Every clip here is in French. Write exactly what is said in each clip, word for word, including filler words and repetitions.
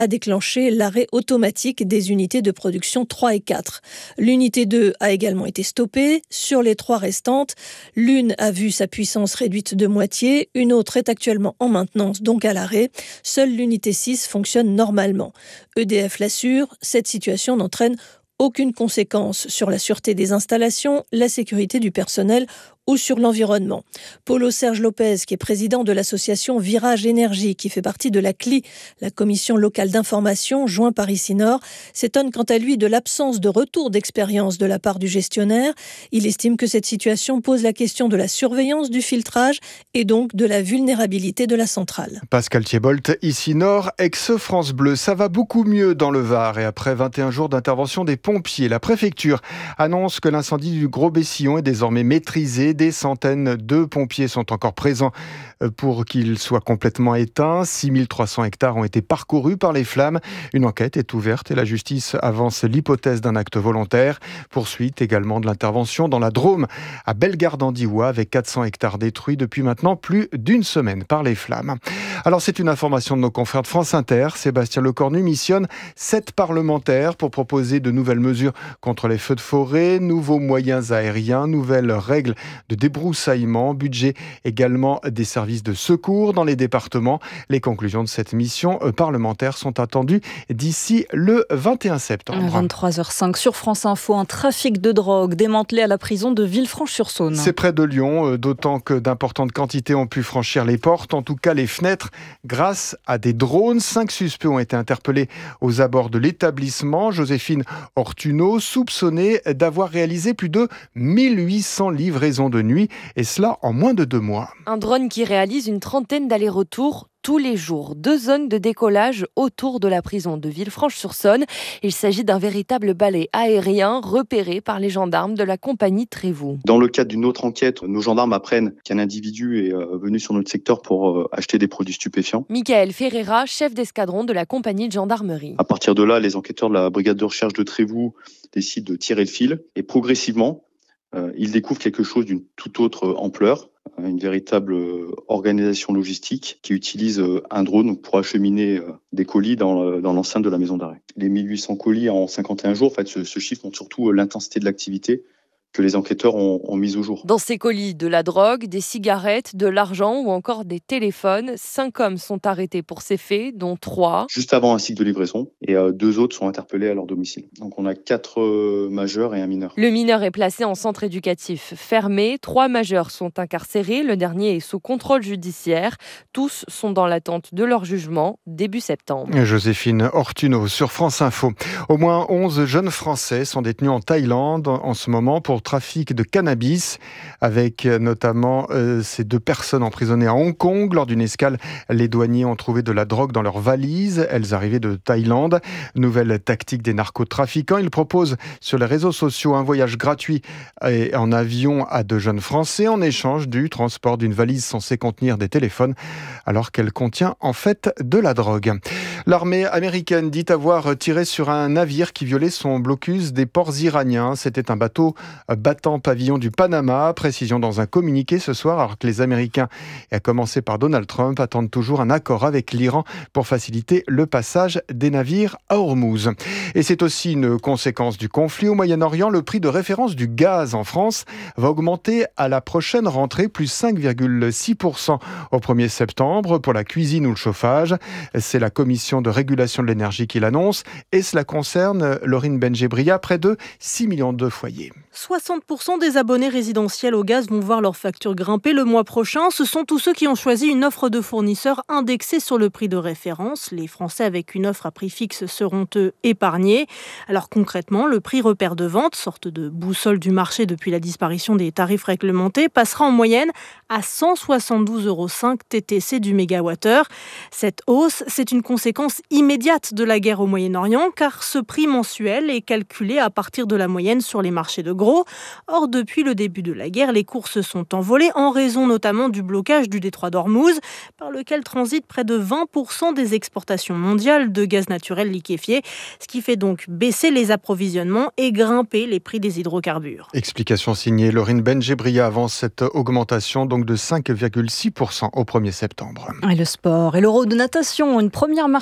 a déclenché l'arrêt automatique des unités de production trois et quatre. L'unité deux a également été stoppée. Sur les trois restantes, l'une a vu sa puissance réduite de moitié, une autre est actuellement en maintenance, donc à l'arrêt. Seule l'unité six fonctionne normalement. E D F l'assure, cette situation n'entraîne aucune conséquence sur la sûreté des installations, la sécurité du personnel ou sur l'environnement. Paulo Serge Lopez, qui est président de l'association Virage Énergie, qui fait partie de la C L I, la commission locale d'information, joint par ici Nord, s'étonne quant à lui de l'absence de retour d'expérience de la part du gestionnaire. Il estime que cette situation pose la question de la surveillance du filtrage et donc de la vulnérabilité de la centrale. Pascal Thiebolt, ici Nord, ex-France Bleu. Ça va beaucoup mieux dans le Var et après vingt et un jours d'intervention des pompiers, la préfecture annonce que l'incendie du Gros-Bessillon est désormais maîtrisé. Des centaines de pompiers sont encore présents pour qu'il soit complètement éteint. six mille trois cents hectares ont été parcourus par les flammes. Une enquête est ouverte et la justice avance l'hypothèse d'un acte volontaire. Poursuite également de l'intervention dans la Drôme, à Bellegarde-en-Diois, avec quatre cents hectares détruits depuis maintenant plus d'une semaine par les flammes. Alors c'est une information de nos confrères de France Inter. Sébastien Lecornu missionne sept parlementaires pour proposer de nouvelles mesures contre les feux de forêt, nouveaux moyens aériens, nouvelles règles de débroussaillement, budget également des services de secours dans les départements. Les conclusions de cette mission parlementaire sont attendues d'ici le vingt et un septembre. vingt-trois heures cinq sur France Info, un trafic de drogue démantelé à la prison de Villefranche-sur-Saône. C'est près de Lyon, d'autant que d'importantes quantités ont pu franchir les portes, en tout cas les fenêtres, grâce à des drones. Cinq suspects ont été interpellés aux abords de l'établissement. Joséphine Ortuno, soupçonnée d'avoir réalisé plus de mille huit cents livraisons de nuit, et cela en moins de deux mois. Un drone qui réalise une trentaine d'allers-retours tous les jours. Deux zones de décollage autour de la prison de Villefranche-sur-Saône. Il s'agit d'un véritable balai aérien repéré par les gendarmes de la compagnie Trévoux. Dans le cadre d'une autre enquête, nos gendarmes apprennent qu'un individu est venu sur notre secteur pour acheter des produits stupéfiants. Michael Ferreira, chef d'escadron de la compagnie de gendarmerie. À partir de là, les enquêteurs de la brigade de recherche de Trévoux décident de tirer le fil et progressivement, Euh, ils découvrent quelque chose d'une toute autre ampleur, une véritable organisation logistique qui utilise un drone pour acheminer des colis dans, dans l'enceinte de la maison d'arrêt. Les mille huit cents colis en cinquante et un jours, en fait, ce, ce chiffre montre surtout l'intensité de l'activité que les enquêteurs ont, ont mise au jour. Dans ces colis, de la drogue, des cigarettes, de l'argent ou encore des téléphones. Cinq hommes sont arrêtés pour ces faits, dont trois. Juste avant un cycle de livraison, et euh, deux autres sont interpellés à leur domicile. Donc on a quatre euh, majeurs et un mineur. Le mineur est placé en centre éducatif fermé. Trois majeurs sont incarcérés. Le dernier est sous contrôle judiciaire. Tous sont dans l'attente de leur jugement début septembre. Joséphine Ortuno sur France Info. Au moins onze jeunes Français sont détenus en Thaïlande en ce moment pour trafic de cannabis, avec notamment euh, ces deux personnes emprisonnées à Hong Kong. Lors d'une escale, les douaniers ont trouvé de la drogue dans leurs valises. Elles arrivaient de Thaïlande. Nouvelle tactique des narcotrafiquants. Ils proposent sur les réseaux sociaux un voyage gratuit et en avion à de jeunes Français en échange du transport d'une valise censée contenir des téléphones, alors qu'elle contient en fait de la drogue. L'armée américaine dit avoir tiré sur un navire qui violait son blocus des ports iraniens. C'était un bateau battant pavillon du Panama. Précision dans un communiqué ce soir, alors que les Américains, et à commencer par Donald Trump, attendent toujours un accord avec l'Iran pour faciliter le passage des navires à Hormuz. Et c'est aussi une conséquence du conflit au Moyen-Orient. Le prix de référence du gaz en France va augmenter à la prochaine rentrée, plus cinq virgule six pour cent au premier septembre pour la cuisine ou le chauffage. C'est la commission de régulation de l'énergie qui l'annonce et cela concerne, Laurine Benjebria, près de six millions de foyers. soixante pour cent des abonnés résidentiels au gaz vont voir leur facture grimper le mois prochain. Ce sont tous ceux qui ont choisi une offre de fournisseur indexée sur le prix de référence. Les Français avec une offre à prix fixe seront eux épargnés. Alors concrètement, le prix repère de vente, sorte de boussole du marché depuis la disparition des tarifs réglementés, passera en moyenne à cent soixante-douze virgule cinq euros T T C du mégawattheure. Cette hausse, c'est une conséquence immédiate de la guerre au Moyen-Orient, car ce prix mensuel est calculé à partir de la moyenne sur les marchés de gros. Or, depuis le début de la guerre, les cours se sont envolés en raison notamment du blocage du détroit d'Ormuz, par lequel transitent près de vingt pour cent des exportations mondiales de gaz naturel liquéfié, ce qui fait donc baisser les approvisionnements et grimper les prix des hydrocarbures. Explication signée Laurine Benjebria avant cette augmentation donc de cinq virgule six pour cent au premier septembre. Et le sport et l'Euro de natation, une première Marseillaise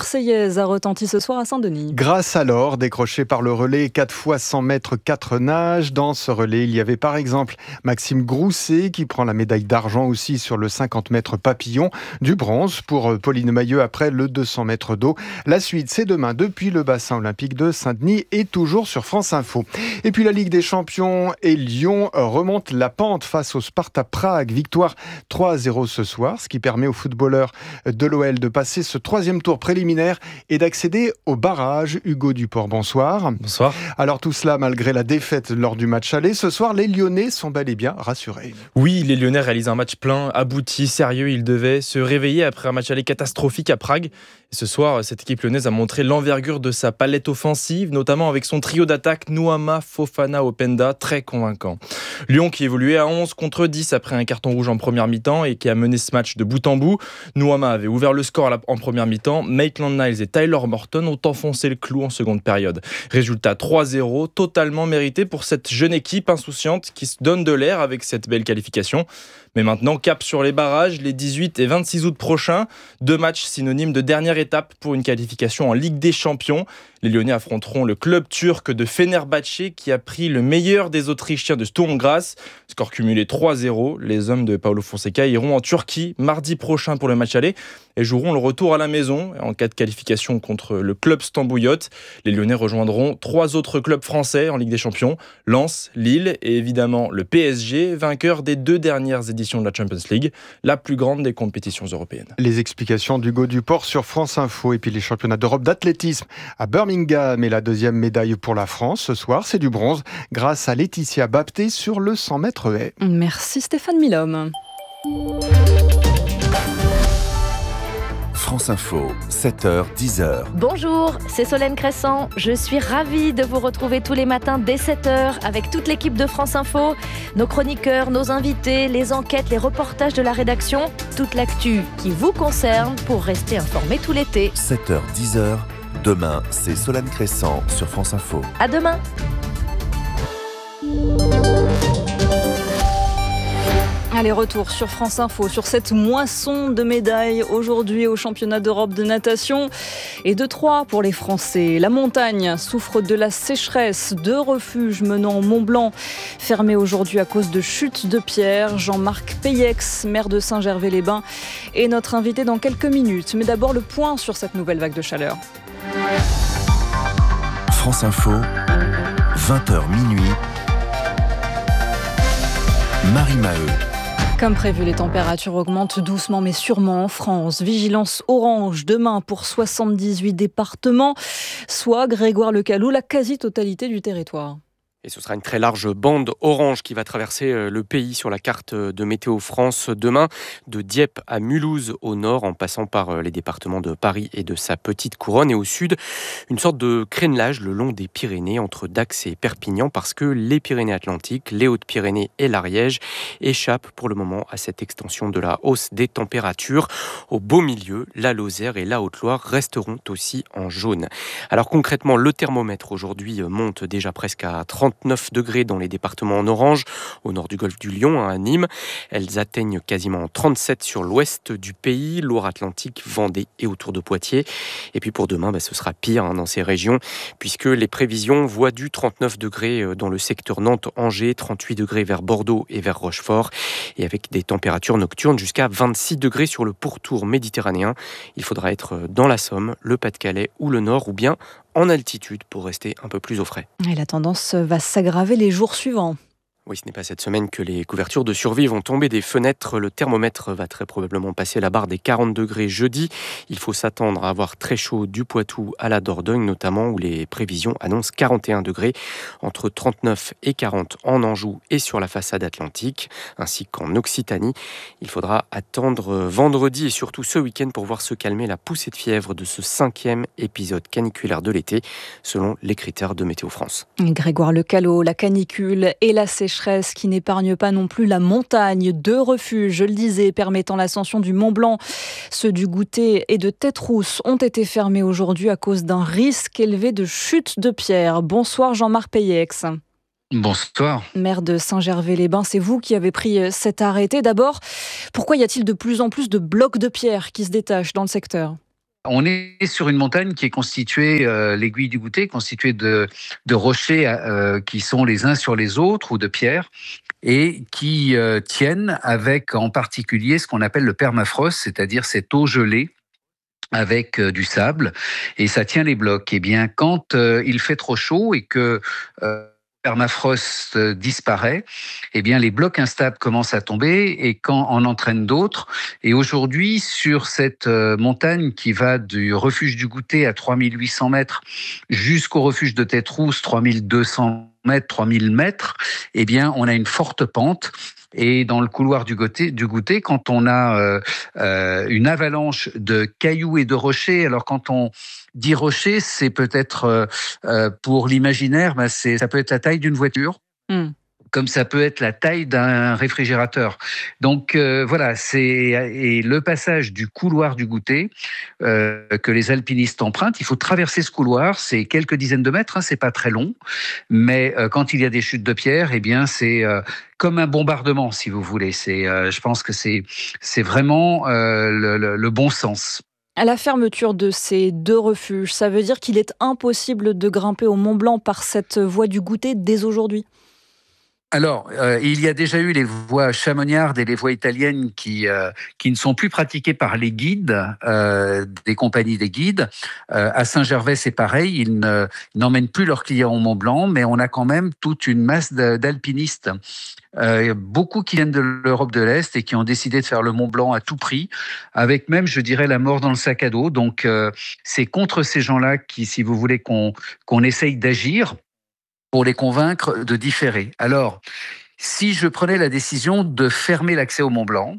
marseillaise a retenti ce soir à Saint-Denis. Grâce à l'or décroché par le relais quatre fois cent mètres quatre nages. Dans ce relais, il y avait par exemple Maxime Grousset qui prend la médaille d'argent aussi sur le cinquante mètres papillon. Du bronze pour Pauline Mailleux après le deux cents mètres d'eau. La suite, c'est demain depuis le bassin olympique de Saint-Denis et toujours sur France Info. Et puis la Ligue des Champions et Lyon remonte la pente face au Sparta Prague. Victoire trois à zéro ce soir, ce qui permet aux footballeurs de l'O L de passer ce troisième tour préliminaire et d'accéder au barrage. Hugo Duport, bonsoir. Bonsoir. Alors tout cela malgré la défaite lors du match aller. Ce soir, les Lyonnais sont bel et bien rassurés. Oui, les Lyonnais réalisent un match plein, abouti, sérieux. Ils devaient se réveiller après un match aller catastrophique à Prague. Et ce soir, cette équipe lyonnaise a montré l'envergure de sa palette offensive, notamment avec son trio d'attaque Nuama, Fofana, Openda, très convaincant. Lyon qui évoluait à onze contre dix après un carton rouge en première mi-temps et qui a mené ce match de bout en bout. Nuama avait ouvert le score en première mi-temps. Maitland-Niles et Tyler Morton ont enfoncé le clou en seconde période. Résultat trois zéro, totalement mérité pour cette jeune équipe insouciante qui se donne de l'air avec cette belle qualification. Mais maintenant, cap sur les barrages, les dix-huit et vingt-six août prochains. Deux matchs synonymes de dernière étape pour une qualification en Ligue des Champions. Les Lyonnais affronteront le club turc de Fenerbahçe qui a pris le meilleur des Autrichiens de Sturm Graz. Score cumulé trois zéro. Les hommes de Paulo Fonseca iront en Turquie mardi prochain pour le match aller et joueront le retour à la maison en cas de qualification contre le club stambouliote. Les Lyonnais rejoindront trois autres clubs français en Ligue des Champions, Lens, Lille et évidemment le P S G, vainqueur des deux dernières éditions de la Champions League, la plus grande des compétitions européennes. Les explications d'Hugo Duport sur France Info et puis les championnats d'Europe d'athlétisme à Birmingham et la deuxième médaille pour la France ce soir, c'est du bronze grâce à Laetitia Bapté sur le cent mètres haies. Merci Stéphane Milhomme. France Info, sept heures, dix heures. Bonjour, c'est Solène Crescent. Je suis ravie de vous retrouver tous les matins dès sept heures avec toute l'équipe de France Info, nos chroniqueurs, nos invités, les enquêtes, les reportages de la rédaction, toute l'actu qui vous concerne pour rester informé tout l'été. sept heures, dix heures. Demain, c'est Solène Crescent sur France Info. À demain. Allez, retour sur France Info, sur cette moisson de médailles aujourd'hui au championnat d'Europe de natation et de trois pour les Français. La montagne souffre de la sécheresse. Deux refuges menant au Mont-Blanc fermés aujourd'hui à cause de chutes de pierres. Jean-Marc Peyex, maire de Saint-Gervais-les-Bains, est notre invité dans quelques minutes. Mais d'abord le point sur cette nouvelle vague de chaleur. France Info, vingt heures minuit. Marie Maheu. Comme prévu, les températures augmentent doucement mais sûrement en France. Vigilance orange demain pour soixante-dix-huit départements, soit, Grégoire Lecalou, la quasi-totalité du territoire. Et ce sera une très large bande orange qui va traverser le pays sur la carte de Météo France demain, de Dieppe à Mulhouse au nord, en passant par les départements de Paris et de sa petite couronne, et au sud, une sorte de crénelage le long des Pyrénées, entre Dax et Perpignan, parce que les Pyrénées-Atlantiques, les Hautes-Pyrénées et l'Ariège échappent pour le moment à cette extension de la hausse des températures. Au beau milieu, la Lozère et la Haute-Loire resteront aussi en jaune. Alors concrètement, le thermomètre aujourd'hui monte déjà presque à trente-neuf degrés dans les départements en orange, au nord du golfe du Lion, à Nîmes. Elles atteignent quasiment trente-sept sur l'ouest du pays, Loire-Atlantique, Vendée et autour de Poitiers. Et puis pour demain, bah, ce sera pire hein, dans ces régions, puisque les prévisions voient du trente-neuf degrés dans le secteur Nantes-Angers, trente-huit degrés vers Bordeaux et vers Rochefort, et avec des températures nocturnes jusqu'à vingt-six degrés sur le pourtour méditerranéen. Il faudra être dans la Somme, le Pas-de-Calais ou le Nord, ou bien en altitude pour rester un peu plus au frais. Et la tendance va s'aggraver les jours suivants. Oui, ce n'est pas cette semaine que les couvertures de survie vont tomber des fenêtres. Le thermomètre va très probablement passer la barre des quarante degrés jeudi. Il faut s'attendre à avoir très chaud du Poitou à la Dordogne, notamment, où les prévisions annoncent quarante et un degrés, entre trente-neuf et quarante en Anjou et sur la façade atlantique, ainsi qu'en Occitanie. Il faudra attendre vendredi et surtout ce week-end pour voir se calmer la poussée de fièvre de ce cinquième épisode caniculaire de l'été, selon les critères de Météo France. Grégoire Lecalou, la canicule et la sécheresse qui n'épargne pas non plus la montagne. Deux refuges, je le disais, permettant l'ascension du Mont-Blanc, ceux du Goutet et de Tête-Rousse, ont été fermés aujourd'hui à cause d'un risque élevé de chute de pierres. Bonsoir Jean-Marc Peyex. Bonsoir. Maire de Saint-Gervais-les-Bains, c'est vous qui avez pris cet arrêté. D'abord, pourquoi y a-t-il de plus en plus de blocs de pierre qui se détachent dans le secteur ? On est sur une montagne qui est constituée, euh, l'aiguille du Goutet, constituée de, de rochers euh, qui sont les uns sur les autres ou de pierres et qui euh, tiennent avec en particulier ce qu'on appelle le permafrost, c'est-à-dire cette eau gelée avec euh, du sable et ça tient les blocs. Et bien, quand euh, il fait trop chaud et que euh, permafrost disparaît, eh bien les blocs instables commencent à tomber et quand on entraîne d'autres. Et aujourd'hui, sur cette montagne qui va du refuge du Goutet à trois mille huit cents mètres jusqu'au refuge de Tête-Rousse, trois mille deux cents mètres, trois mille mètres, eh bien on a une forte pente. Et dans le couloir du Goutet, du Goutet quand on a euh, euh, une avalanche de cailloux et de rochers, alors quand on dit rocher, c'est peut-être euh, euh, pour l'imaginaire, ben c'est, ça peut être la taille d'une voiture. Mm. Comme ça peut être la taille d'un réfrigérateur. Donc euh, voilà, c'est et le passage du couloir du Goutet euh, que les alpinistes empruntent. Il faut traverser ce couloir, c'est quelques dizaines de mètres, hein, c'est pas très long, mais euh, quand il y a des chutes de pierre, eh bien c'est euh, comme un bombardement, si vous voulez. C'est, euh, je pense que c'est c'est vraiment euh, le, le, le bon sens. À la fermeture de ces deux refuges, ça veut dire qu'il est impossible de grimper au Mont Blanc par cette voie du Goutet dès aujourd'hui ? Alors, euh, il y a déjà eu les voies chamonniardes et les voies italiennes qui euh, qui ne sont plus pratiquées par les guides, euh, des compagnies des guides. Euh, à Saint-Gervais, c'est pareil, ils, ne, ils n'emmènent plus leurs clients au Mont Blanc, mais on a quand même toute une masse de, d'alpinistes. Euh, beaucoup qui viennent de l'Europe de l'Est et qui ont décidé de faire le Mont Blanc à tout prix, avec même, je dirais, la mort dans le sac à dos. Donc, euh, c'est contre ces gens-là qui, si vous voulez, qu'on qu'on essaye d'agir pour les convaincre de différer. Alors, si je prenais la décision de fermer l'accès au Mont Blanc,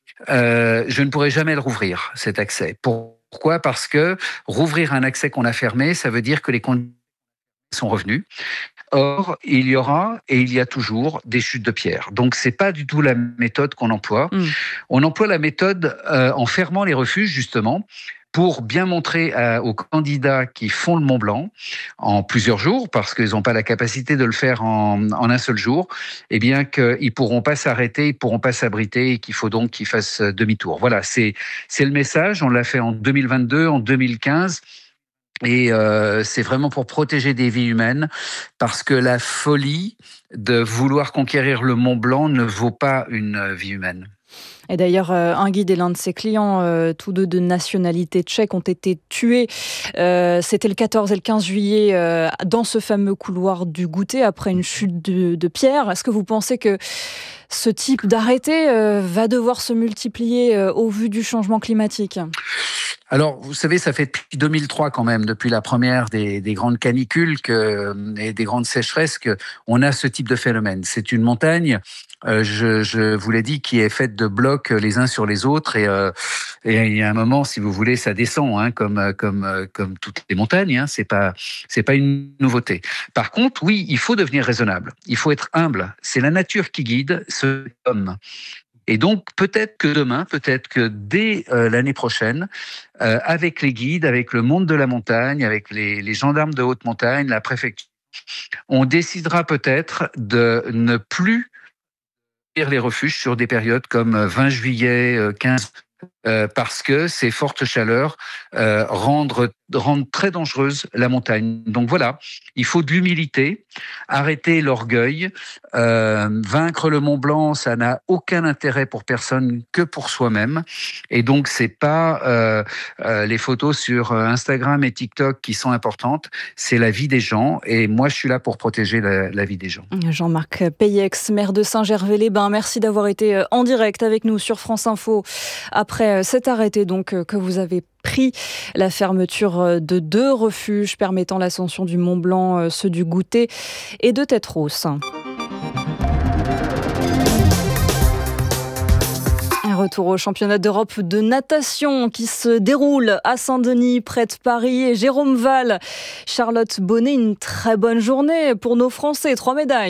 euh, je ne pourrais jamais le rouvrir, cet accès. Pourquoi ? Parce que rouvrir un accès qu'on a fermé, ça veut dire que les conditions sont revenues. Or, il y aura et il y a toujours des chutes de pierre. Donc, c'est pas du tout la méthode qu'on emploie. Mmh. On emploie la méthode euh, en fermant les refuges, justement, pour bien montrer à, aux candidats qui font le Mont Blanc en plusieurs jours, parce qu'ils n'ont pas la capacité de le faire en, en un seul jour, eh bien qu'ils ne pourront pas s'arrêter, ils ne pourront pas s'abriter et qu'il faut donc qu'ils fassent demi-tour. Voilà, c'est, c'est le message. On l'a fait en deux mille vingt-deux, en deux mille quinze. Et euh, c'est vraiment pour protéger des vies humaines, parce que la folie de vouloir conquérir le Mont Blanc ne vaut pas une vie humaine. Et d'ailleurs, un guide et l'un de ses clients, euh, tous deux de nationalité tchèque, ont été tués. Euh, c'était le quatorze et le quinze juillet euh, dans ce fameux couloir du Goutet après une chute de, de pierre. Est-ce que vous pensez que ce type d'arrêté euh, va devoir se multiplier euh, au vu du changement climatique ? Alors, vous savez, ça fait depuis deux mille trois quand même, depuis la première des, des grandes canicules que, et des grandes sécheresses, qu'on a ce type de phénomène. C'est une montagne, euh, je, je vous l'ai dit, qui est faite de blocs les uns sur les autres. Et, euh, et il y a un moment, si vous voulez, ça descend, hein, comme, comme, comme toutes les montagnes. Hein, c'est pas, c'est pas une nouveauté. Par contre, oui, il faut devenir raisonnable. Il faut être humble. C'est la nature qui guide ce homme. Et donc, peut-être que demain, peut-être que dès euh, l'année prochaine, euh, avec les guides, avec le monde de la montagne, avec les, les gendarmes de haute montagne, la préfecture, on décidera peut-être de ne plus ouvrir les refuges sur des périodes comme vingt juillet, quinze Euh, parce que ces fortes chaleurs euh, rendent, rendent très dangereuse la montagne. Donc voilà, il faut de l'humilité, arrêter l'orgueil, euh, vaincre le Mont Blanc, ça n'a aucun intérêt pour personne que pour soi-même. Et donc c'est pas euh, euh, les photos sur Instagram et TikTok qui sont importantes, c'est la vie des gens. Et moi, je suis là pour protéger la, la vie des gens. Jean-Marc Peyex, maire de Saint-Gervais-les-Bains, merci d'avoir été en direct avec nous sur France Info. Après cet arrêté donc que vous avez pris, la fermeture de deux refuges permettant l'ascension du Mont Blanc, ceux du Goutet et de Tête-Rousse. Un retour au championnat d'Europe de natation qui se déroule à Saint-Denis, près de Paris. Et Jérôme Val, Charlotte Bonnet, une très bonne journée pour nos Français, trois médailles.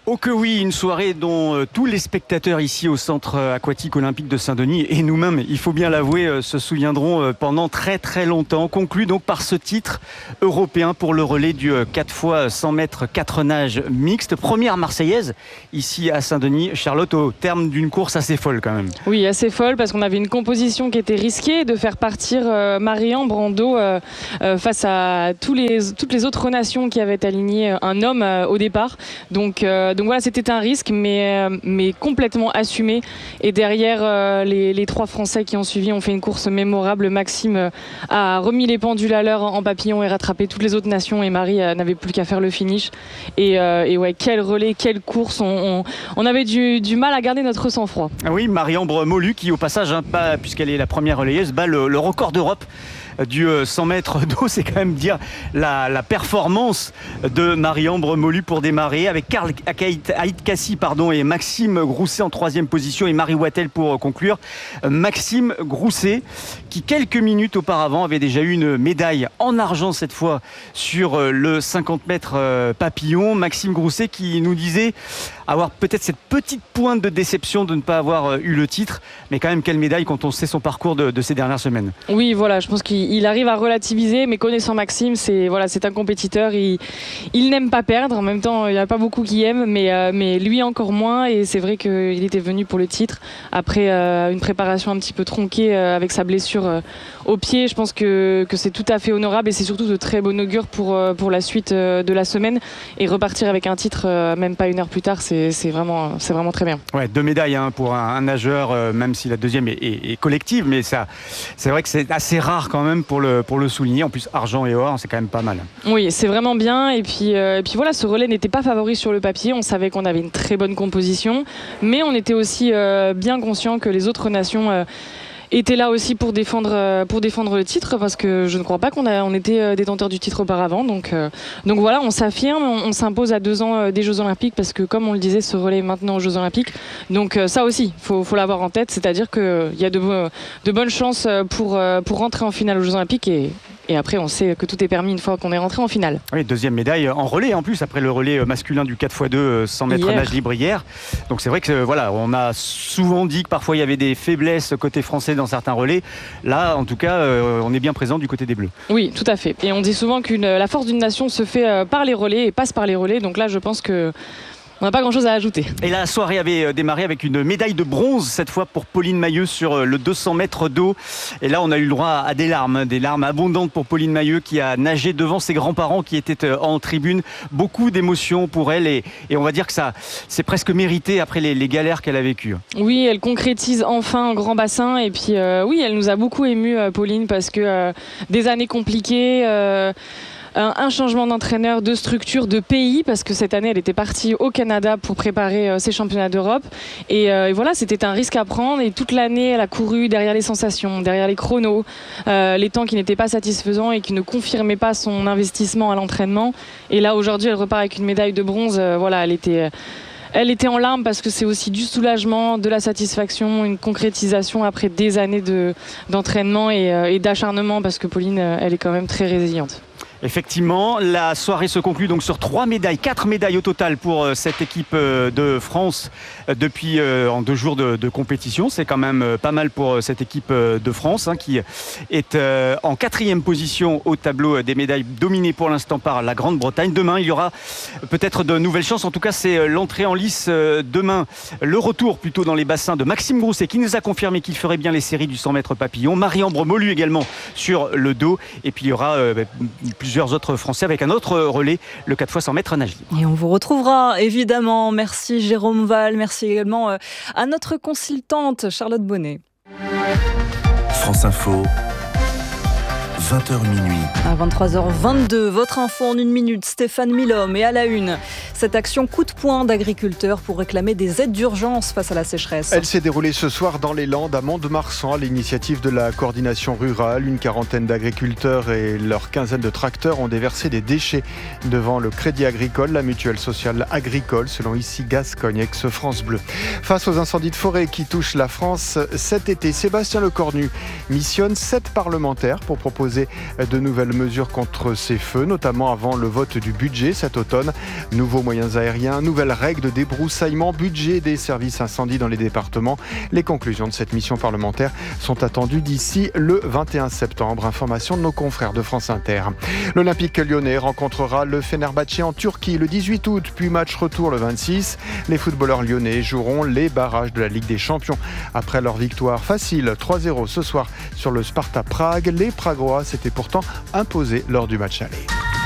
Oh que oui, une soirée dont euh, tous les spectateurs ici au centre euh, aquatique olympique de Saint-Denis et nous-mêmes, il faut bien l'avouer, euh, se souviendront euh, pendant très très longtemps. Conclu donc par ce titre européen pour le relais du euh, quatre fois cent mètres quatre nages mixte. Première marseillaise ici à Saint-Denis. Charlotte, au terme d'une course assez folle quand même. Oui, assez folle parce qu'on avait une composition qui était risquée de faire partir euh, Marie-Ambre en dos euh, euh, face à tous les, toutes les autres nations qui avaient aligné un homme euh, au départ. Donc euh, Donc voilà, c'était un risque, mais, mais complètement assumé. Et derrière, euh, les, les trois Français qui ont suivi ont fait une course mémorable. Maxime euh, a remis les pendules à l'heure en papillon et rattrapé toutes les autres nations. Et Marie euh, n'avait plus qu'à faire le finish. Et, euh, et ouais, quel relais, quelle course. On, on, on avait du, du mal à garder notre sang-froid. Ah oui, Marie-Ambre Molu qui, au passage, hein, pas, puisqu'elle est la première relayeuse, bat le, le record d'Europe du cent mètres d'eau. C'est quand même dire la, la performance de Marie-Ambre Molu pour démarrer, avec Karl Aït Kassi pardon, et Maxime Grousset en troisième position et Marie Wattel pour conclure. Maxime Grousset qui quelques minutes auparavant avait déjà eu une médaille en argent cette fois sur le cinquante mètres papillon. Maxime Grousset qui nous disait avoir peut-être cette petite pointe de déception de ne pas avoir eu le titre, mais quand même quelle médaille quand on sait son parcours de, de ces dernières semaines. Oui, voilà, je pense qu'il il arrive à relativiser, mais connaissant Maxime, c'est voilà, c'est un compétiteur, il, il n'aime pas perdre. En même temps, il n'y a pas beaucoup qui aiment, mais, euh, mais lui encore moins. Et c'est vrai qu'il était venu pour le titre après euh, une préparation un petit peu tronquée euh, avec sa blessure euh, au pied. Je pense que, que c'est tout à fait honorable et c'est surtout de très bon augure pour, euh, pour la suite euh, de la semaine. Et repartir avec un titre, euh, même pas une heure plus tard, c'est, c'est, vraiment, c'est vraiment très bien. Ouais, deux médailles hein, pour un, un nageur, euh, même si la deuxième est, est, est collective, mais ça, c'est vrai que c'est assez rare quand même pour le, pour le souligner. En plus, argent et or, c'est quand même pas mal. Oui, c'est vraiment bien. Et puis, euh, et puis voilà, ce relais n'était pas favori sur le papier. On savait qu'on avait une très bonne composition, mais on était aussi euh, bien conscient que les autres nations euh, étaient là aussi pour défendre, euh, pour défendre le titre, parce que je ne crois pas qu'on a, on était euh, détenteur du titre auparavant. Donc, euh, donc voilà, on s'affirme, on, on s'impose à deux ans euh, des Jeux Olympiques, parce que comme on le disait, ce relais est maintenant aux Jeux Olympiques. Donc euh, ça aussi, il faut, faut l'avoir en tête, c'est-à-dire qu'il euh, y a de, de bonnes chances pour, euh, pour rentrer en finale aux Jeux Olympiques. Et, Et après, on sait que tout est permis une fois qu'on est rentré en finale. Oui, deuxième médaille en relais en plus, après le relais masculin du quatre fois deux cent mètres nage libre hier. Donc c'est vrai que voilà, on a souvent dit que parfois il y avait des faiblesses côté français dans certains relais. Là, en tout cas, euh, on est bien présent du côté des Bleus. Oui, tout à fait. Et on dit souvent que la force d'une nation se fait par les relais et passe par les relais. Donc là, je pense que on n'a pas grand chose à ajouter. Et la soirée avait démarré avec une médaille de bronze, cette fois pour Pauline Mailleux sur le deux cents mètres d'eau. Et là, on a eu le droit à des larmes, des larmes abondantes pour Pauline Mailleux qui a nagé devant ses grands-parents qui étaient en tribune. Beaucoup d'émotions pour elle et, et on va dire que ça, c'est presque mérité après les, les galères qu'elle a vécues. Oui, elle concrétise enfin un grand bassin. Et puis euh, oui, elle nous a beaucoup émus, Pauline, parce que euh, des années compliquées... Euh, un changement d'entraîneur, de structure, de pays, parce que cette année elle était partie au Canada pour préparer euh, ses championnats d'Europe et, euh, et voilà, c'était un risque à prendre et toute l'année elle a couru derrière les sensations, derrière les chronos, euh, les temps qui n'étaient pas satisfaisants et qui ne confirmaient pas son investissement à l'entraînement. Et là aujourd'hui elle repart avec une médaille de bronze. euh, voilà, elle était... Elle était en larmes parce que c'est aussi du soulagement, de la satisfaction, une concrétisation après des années de, d'entraînement et, euh, et d'acharnement, parce que Pauline, euh, elle est quand même très résiliente. Effectivement, la soirée se conclut donc sur trois médailles, quatre médailles au total pour cette équipe de France depuis en deux jours de, de compétition. C'est quand même pas mal pour cette équipe de France hein, qui est en quatrième position au tableau des médailles, dominée pour l'instant par la Grande-Bretagne. Demain, il y aura peut-être de nouvelles chances. En tout cas, c'est l'entrée en lice demain, le retour plutôt dans les bassins de Maxime Grousset qui nous a confirmé qu'il ferait bien les séries du cent mètres papillon. Marie-Ambre Molu également sur le dos. Et puis il y aura euh, plus plusieurs autres Français avec un autre relais, le quatre fois cent mètres nage libre. Et on vous retrouvera évidemment. Merci Jérôme Val, merci également à notre consultante Charlotte Bonnet. France Info, vingt heures minuit. À vingt-trois heures vingt-deux, votre info en une minute, Stéphane Milhomme. Et à la une, cette action coup de poing d'agriculteurs pour réclamer des aides d'urgence face à la sécheresse. Elle s'est déroulée ce soir dans les Landes, à Mont-de-Marsan, à l'initiative de la coordination rurale. Une quarantaine d'agriculteurs et leur quinzaine de tracteurs ont déversé des déchets devant le Crédit Agricole, la mutuelle sociale agricole, selon ici Gascogne, ex-France Bleu. Face aux incendies de forêt qui touchent la France cet été, Sébastien Lecornu missionne sept parlementaires pour proposer proposer de nouvelles mesures contre ces feux, notamment avant le vote du budget cet automne. Nouveaux moyens aériens, nouvelles règles de débroussaillement, budget des services incendies dans les départements. Les conclusions de cette mission parlementaire sont attendues d'ici le vingt et un septembre. Information de nos confrères de France Inter. L'Olympique lyonnais rencontrera le Fenerbahçe en Turquie le dix-huit août, puis match retour le vingt-six. Les footballeurs lyonnais joueront les barrages de la Ligue des Champions. Après leur victoire facile trois zéro ce soir sur le Sparta Prague, les Pragois s'étaient pourtant imposés lors du match aller.